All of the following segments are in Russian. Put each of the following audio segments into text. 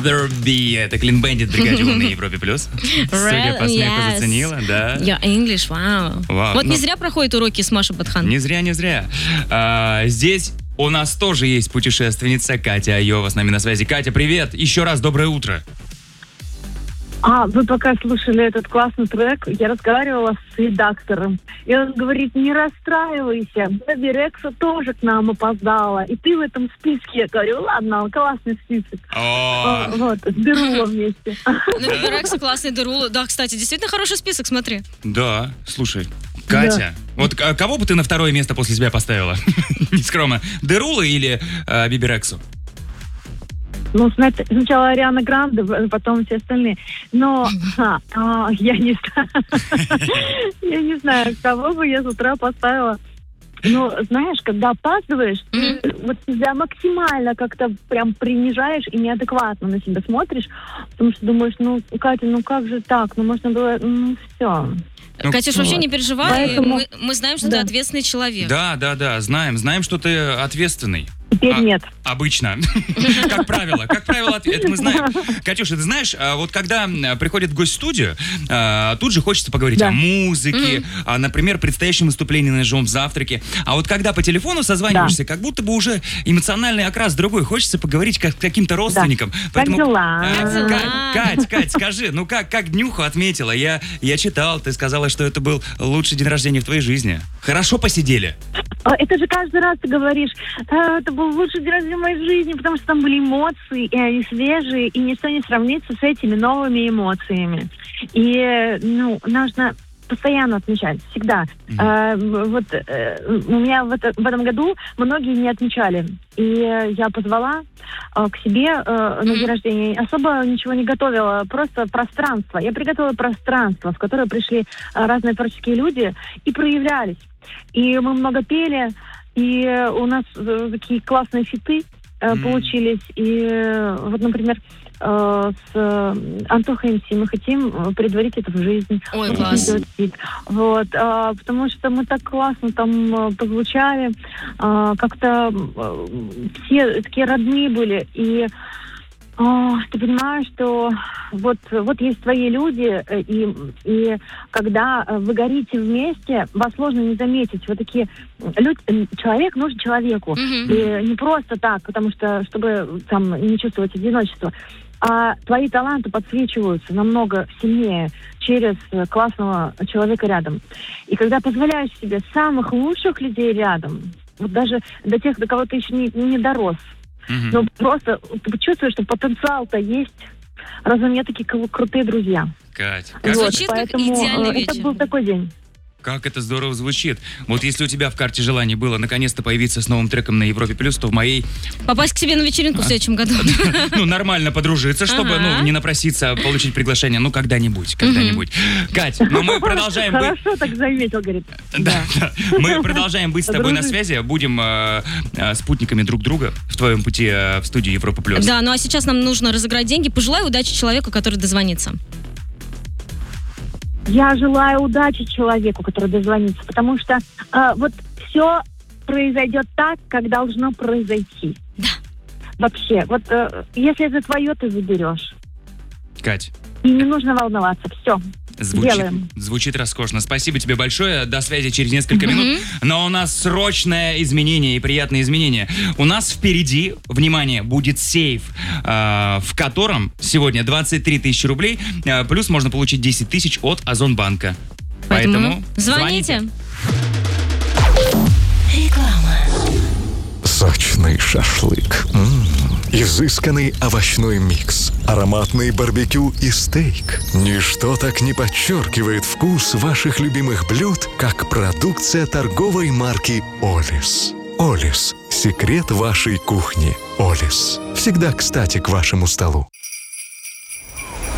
Rather Be. Это Clean Bandit в бригаде на Европе плюс. Судя по смеху, заценила, да. Your English, вау. Вот не зря проходят уроки с Машей Батхан. Не зря. Здесь у нас тоже есть путешественница Катя Айова с нами на связи. Катя, привет! Еще раз доброе утро. Вы пока слушали этот классный трек, я разговаривала с редактором. И он говорит, не расстраивайся, Бэби Рекса тоже к нам опоздала. И ты в этом списке. Я говорю, ладно, классный список. Вот, с Дерула вместе. Бэби Рекса, классный Дерула. Да, кстати, действительно хороший список, смотри. Да, слушай, Катя, вот кого бы ты на второе место после себя поставила? Не скромно. Дерула или Бэби Рексу? Ну, сначала Ариана Гранде, потом все остальные. Но я не знаю. Я не знаю, кого бы я с утра поставила. Но, знаешь, когда опаздываешь, ты вот себя максимально как-то прям принижаешь и неадекватно на себя смотришь, потому что думаешь, Катя, как же так? Можно было, все. Катюш, вообще не переживай, поэтому... мы знаем, что ты ответственный человек. Да, знаем, что ты ответственный. Теперь нет. Обычно. Как правило, это мы знаем. Катюша, ты знаешь, вот когда приходит гость в студию, тут же хочется поговорить о музыке, например, предстоящем выступлении на живом завтраке. А вот когда по телефону созваниваешься, как будто бы уже эмоциональный окрас другой, хочется поговорить как каким-то родственникам. Поэтому... Как дела? Кать, скажи, как днюху отметила? Я читал, ты сказала, что это был лучший день рождения в твоей жизни. Хорошо посидели? Это же каждый раз ты говоришь, это был лучший день рождения в моей жизни, потому что там были эмоции, и они свежие, и ничто не сравнится с этими новыми эмоциями. И, нужно постоянно отмечать, всегда. У меня в этом году многие не отмечали. И я позвала к себе на день рождения. Особо ничего не готовила, просто пространство. Я приготовила пространство, в которое пришли разные творческие люди и проявлялись. И мы много пели, и у нас такие классные фиты получились. И вот, например, с Антохой МС мы хотим предварить это в жизнь. Ой, класс. Вот, потому что мы так классно там позвучали, как-то все такие родные были, и ты понимаешь, что вот есть твои люди, и когда вы горите вместе, вас сложно не заметить. Вот такие люди, человек нужен человеку. И не просто так, потому что, чтобы там не чувствовать одиночество. А твои таланты подсвечиваются намного сильнее через классного человека рядом. И когда позволяешь себе самых лучших людей рядом, вот даже до тех, до кого ты еще не дорос, но просто ты чувствуешь, что потенциал-то есть. Разве у меня такие крутые друзья? Кать, звучит как идеальный вечер. Это был такой день. Как это здорово звучит. Вот если у тебя в карте желаний было наконец-то появиться с новым треком на Европе Плюс, то в моей... Попасть к себе на вечеринку в следующем году. Нормально подружиться, чтобы, не напроситься, получить приглашение. когда-нибудь. Кать, мы продолжаем быть... Хорошо так заметил, говорит. Да. Мы продолжаем быть с тобой на связи. Будем спутниками друг друга в твоем пути в студию Европа Плюс. Да, а сейчас нам нужно разыграть деньги. Пожелай удачи человеку, который дозвонится. Я желаю удачи человеку, который дозвонится, потому что вот все произойдет так, как должно произойти. Да. Вообще, вот если это твое, ты заберешь. Кать. И не нужно волноваться, все. Звучит роскошно. Спасибо тебе большое. До связи через несколько минут. Но у нас срочное изменение и приятное изменение. У нас впереди, внимание, будет сейф, в котором сегодня 23 тысячи рублей, плюс можно получить 10 тысяч от Озонбанка. Поэтому звоните. Реклама. Сочный шашлык. Изысканный овощной микс, ароматный барбекю и стейк. Ничто так не подчеркивает вкус ваших любимых блюд, как продукция торговой марки «Олис». «Олис» – секрет вашей кухни. «Олис» – всегда кстати к вашему столу.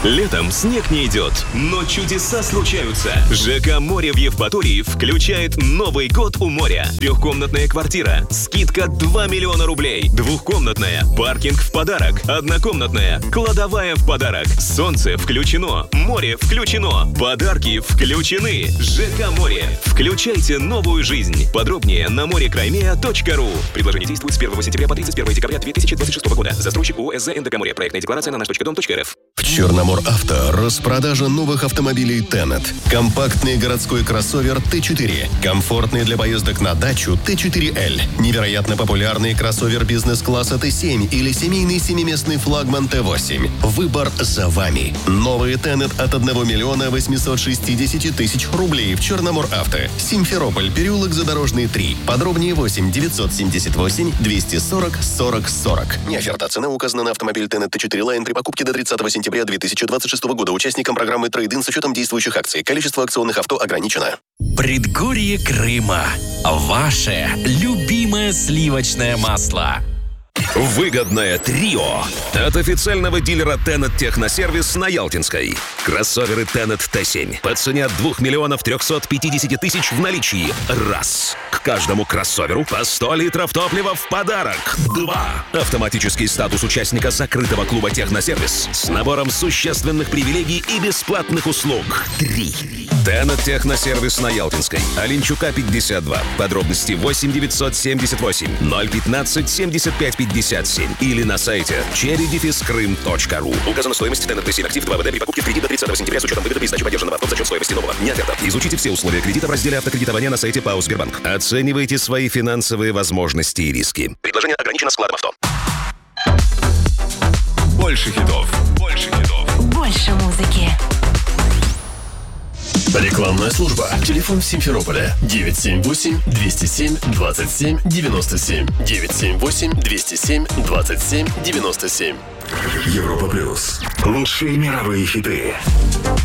Летом снег не идет, но чудеса случаются. ЖК «Море» в Евпатории включает Новый год у моря. Трехкомнатная квартира. Скидка 2 миллиона рублей. Двухкомнатная. Паркинг в подарок. Однокомнатная. Кладовая в подарок. Солнце включено. Море включено. Подарки включены. ЖК «Море». Включайте новую жизнь. Подробнее на morekraimea.ru. Предложение действует с 1 сентября по 31 декабря 2026 года. Застройщик ООО СЗ НДК «Море». Проектная декларация на наш.дом.рф. В Черномор-Авто распродажа новых автомобилей Tenet. Компактный городской кроссовер Т4. Комфортный для поездок на дачу Т4Л. Невероятно популярный кроссовер бизнес-класса Т7 или семейный семиместный флагман Т8. Выбор за вами. Новый Tenet от 1 миллиона 860 тысяч рублей в Черномор-Авто. Симферополь, переулок Задорожный, 3. Подробнее 8 978 240 40 40. Не оферта. Цена указана на автомобиль Tenet Т4 Line при покупке до 30 сентября 2026 года. Участникам программы «Трейд-ин» с учетом действующих акций. Количество акционных авто ограничено. Предгорье Крыма. Ваше любимое сливочное масло. Выгодное трио от официального дилера Tenet Техносервис на Ялтинской. Кроссоверы Tenet Т7 по цене от 2 миллионов 350 тысяч в наличии. Раз. К каждому кроссоверу по 100 литров топлива в подарок. 2. Автоматический статус участника закрытого клуба Техносервис с набором существенных привилегий и бесплатных услуг. 3. Tenet Техносервис на Ялтинской. Оленчука, 52. Подробности 8 978 015 75 57 или на сайте cherry-krym.ru. Указана стоимость Tenet Т7 Актив 2 ВД при покупке в кредит до 30 сентября с учетом выгоды при сдаче поддержанного авто за счет стоимости нового. Не оферта. Изучите все условия кредита в разделе автокредитования на сайте ПАО «Сбербанк». Оценивайте свои финансовые возможности и риски. Предложение ограничено складом авто. Больше хитов. Больше хитов. Больше музыки. Рекламная служба. Телефон в Симферополе 978-207-27-97. 978-207-27-97. Европа плюс. Лучшие мировые хиты.